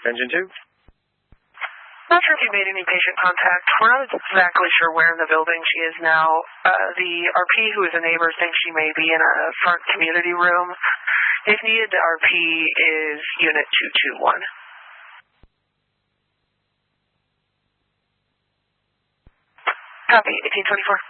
Engine 2. Not sure if you made any patient contact. We're not exactly sure where in the building she is now. The RP, who is a neighbor, thinks she may be in a front community room. If needed, the RP is Unit 221. Copy, 1824.